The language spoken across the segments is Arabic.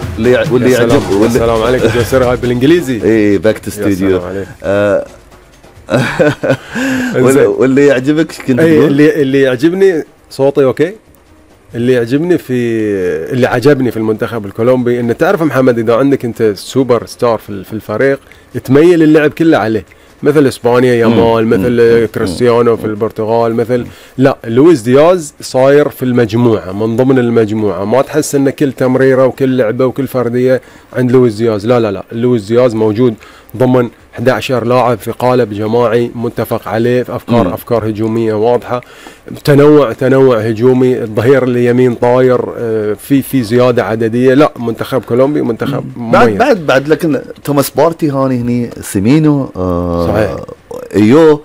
واللي يعجب. السلام عليكم. جوسر هاي بالانجليزي. اي باك تو ستوديو. واللي يعجبك كنت تقول؟ اللي يعجبني صوتي اوكي. اللي عجبني في المنتخب الكولومبي انه تعرف محمد، اذا عندك انت سوبر ستار في الفريق تميل اللعب كله عليه، مثل اسبانيا يامال، مثل كريستيانو في البرتغال، مثل لا لويس دياز صاير في المجموعه، من ضمن المجموعه، ما تحس ان كل تمريره وكل لعبه وكل فرديه عند لويس دياز، لا لويس دياز موجود ضمن 11 لاعب في قالب جماعي متفق عليه، في افكار هجوميه واضحه، تنوع هجومي، الظهير اليمين طاير، في زياده عدديه، لا منتخب كولومبي منتخب مميز. بعد لكن توماس بارتي هاني سيمينو صحيح ايو،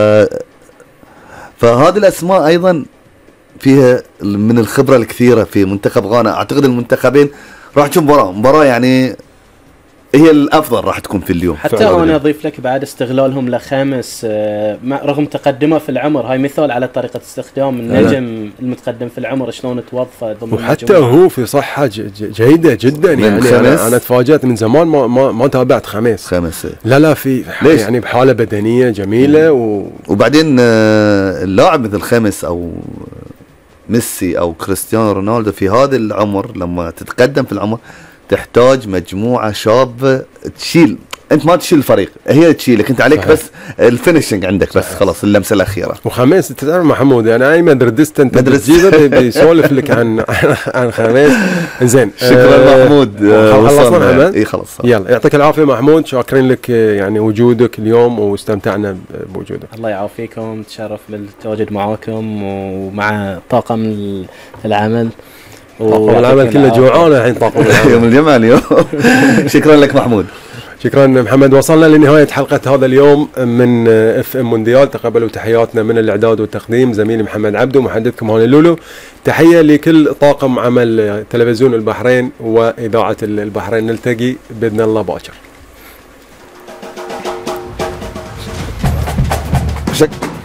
فهذه الاسماء ايضا فيها من الخبره الكثيره في منتخب غانا. اعتقد المنتخبين راح تشوف مباراه يعني هي الافضل راح تكون في اليوم. حتى انا اضيف لك بعد استغلالهم لخامس رغم تقدمه في العمر، هاي مثال على طريقه استخدام النجم المتقدم في العمر شلون توظفه ضمن وحتى هو في صحه جيده جدا يعني. انا تفاجأت من زمان ما تابعت خميس. لا في يعني بحاله بدنيه جميله وبعدين اللاعب مثل خامس او ميسي او كريستيانو رونالدو في هذا العمر لما تتقدم في العمر تحتاج مجموعة شابة تشيل. انت ما تشيل الفريق، هي تشيلك، انت عليك بس الفينيشنج عندك، بس خلاص اللمسه الاخيره. وخميس تعرف محمود يعني اي مدرسة انت بتجيبه بيسولف لك عن خميس. زين شكرا محمود. خلصنا اي خلاص. يلا يعطيك العافيه محمود، شاكرين لك يعني وجودك اليوم واستمتعنا بوجودك. الله يعافيكم، تشرف بالتواجد معاكم ومع طاقم العمل. طاقم العمل كله جوعان الحين، طاقم العمل يوم الجمعة اليوم. شكرا لك محمود. شكرا محمد. وصلنا لنهاية حلقة هذا اليوم من اف ام مونديال. تقبلوا تحياتنا من الإعداد والتقديم زميلي محمد عبدو، محدثكم هون لولو. تحية لكل طاقم عمل تلفزيون البحرين وإذاعة البحرين. نلتقي بإذن الله باكر.